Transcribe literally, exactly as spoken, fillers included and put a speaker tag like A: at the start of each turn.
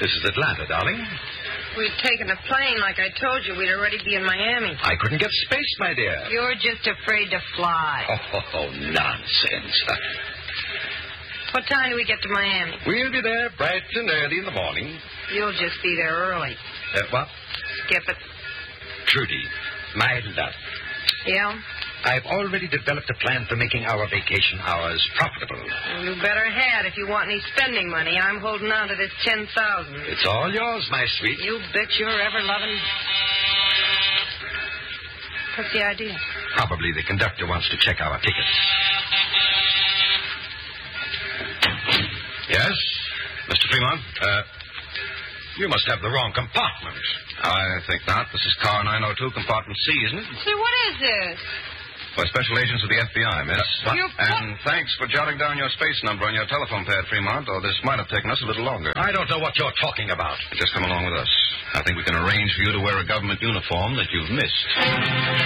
A: This is Atlanta, darling.
B: We'd taken a plane like I told you. We'd already be in Miami.
A: I couldn't get space, my dear.
B: You're just afraid to fly.
A: Oh, oh, oh nonsense.
B: What time do we get to Miami?
A: We'll be there bright and early in the morning.
B: You'll just be there early.
A: Uh, what?
B: Skip it.
A: Trudy, my love.
B: Yeah?
A: I've already developed a plan for making our vacation hours profitable.
B: You better had if you want any spending money. I'm holding on to this ten thousand.
A: It's all yours, my sweet.
B: You bet your ever-loving... What's the idea?
A: Probably the conductor wants to check our tickets. Yes? Mister Fremont? Uh, you must have the wrong compartment. I think not. This is car nine oh two, compartment C, isn't it?
B: Say, what is this?
A: We're special agents of the F B I, miss.
B: Uh, you...
A: And thanks for jotting down your space number on your telephone pad, Fremont, or this might have taken us a little longer. I don't know what you're talking about. Just come along with us. I think we can arrange for you to wear a government uniform that you've missed.